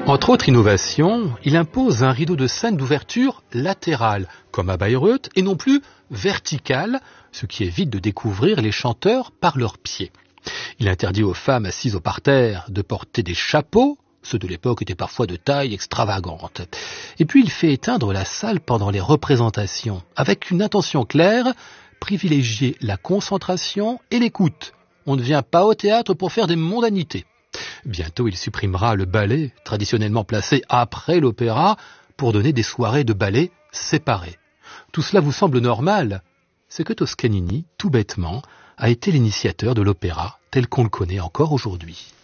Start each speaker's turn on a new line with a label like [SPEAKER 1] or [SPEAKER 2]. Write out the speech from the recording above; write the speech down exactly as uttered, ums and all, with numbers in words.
[SPEAKER 1] Entre autres innovations, il impose un rideau de scène d'ouverture latéral, comme à Bayreuth, et non plus vertical, ce qui évite de découvrir les chanteurs par leurs pieds. Il interdit aux femmes assises au parterre de porter des chapeaux, ceux de l'époque étaient parfois de taille extravagante. Et puis il fait éteindre la salle pendant les représentations, avec une intention claire, privilégier la concentration et l'écoute. On ne vient pas au théâtre pour faire des mondanités. Bientôt, il supprimera le ballet, traditionnellement placé après l'opéra, pour donner des soirées de ballet séparées. Tout cela vous semble normal? C'est que Toscanini, tout bêtement, a été l'initiateur de l'opéra tel qu'on le connaît encore aujourd'hui.